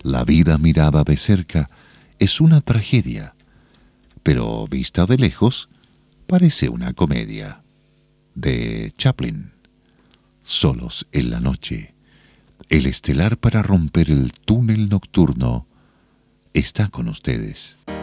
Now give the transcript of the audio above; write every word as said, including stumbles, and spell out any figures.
La vida mirada de cerca es una tragedia, pero vista de lejos parece una comedia. De Chaplin. Solos en la noche, el estelar para romper el túnel nocturno está con ustedes.